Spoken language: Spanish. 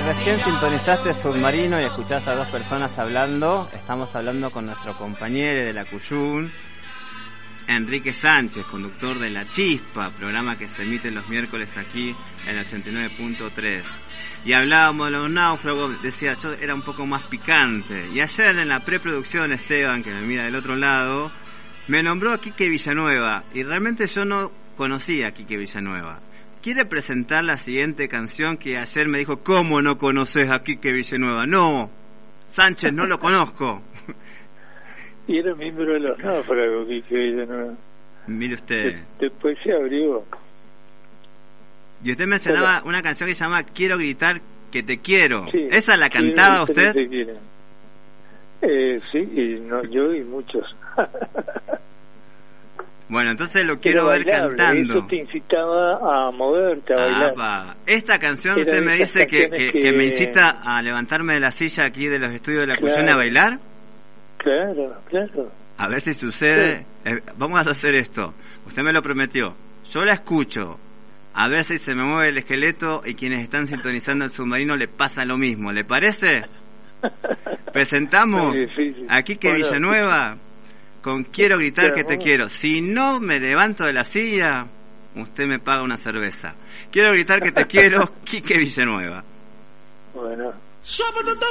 recién sintonizaste Submarino y escuchás a dos personas hablando, estamos hablando con nuestro compañero de la Cuyún, Enrique Sánchez, conductor de La Chispa, programa que se emite los miércoles aquí en el 89.3. Y hablábamos de los náufragos, decía yo, era un poco más picante. Y ayer en la preproducción, Esteban, que me mira del otro lado, me nombró a Quique Villanueva, y realmente yo no conocía a Quique Villanueva. ¿Quiere presentar la siguiente canción que ayer me dijo, ¿cómo no conoces a Quique Villanueva? No, Sánchez, no lo conozco. Y era miembro de los náufragos, Quique Villanueva. Mire usted. Después se abrió. Y usted mencionaba una canción que se llama Quiero gritar que te quiero. Sí, ¿Esa la cantaba usted? Sí, y no, yo y muchos. Bueno, entonces lo quiero ver cantando. Eso te incitaba a moverte, a bailar. Va. Esta canción usted me dice que me incita a levantarme de la silla aquí de los estudios de la Cuyún a bailar. Claro, claro. A ver si sucede. Vamos a hacer esto. Usted me lo prometió. Yo la escucho. A ver si se me mueve el esqueleto y quienes están sintonizando el submarino le pasa lo mismo. ¿Le parece? Presentamos a Quique Villanueva con Quiero gritar que te quiero. Si no me levanto de la silla, usted me paga una cerveza. Quiero gritar que te quiero, Quique Villanueva. Bueno.